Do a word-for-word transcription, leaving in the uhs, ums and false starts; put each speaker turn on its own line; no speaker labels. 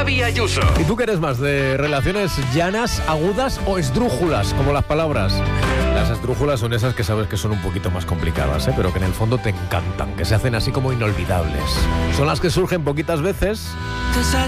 Xavi Ayuso.
¿Y tú qué eres más, de relaciones llanas, agudas o esdrújulas, como las palabras? Las esdrújulas son esas que sabes que son un poquito más complicadas, ¿eh? Pero que en el fondo te encantan, que se hacen así como inolvidables. Son las que surgen poquitas veces